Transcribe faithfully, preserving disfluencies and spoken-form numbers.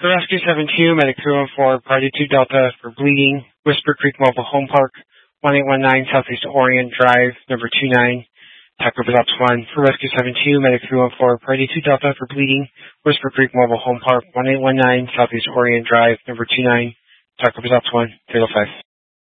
For Rescue seven two, Medic three one four, Party two Delta for bleeding, Whisper Creek Mobile Home Park, one eight one nine Southeast Orient Drive, number two nine, Taco Results one. For Rescue seven two, Medic three one four, Party two Delta for bleeding, Whisper Creek Mobile Home Park, one eight one nine Southeast Orient Drive, number two nine, Taco Results one, three oh five.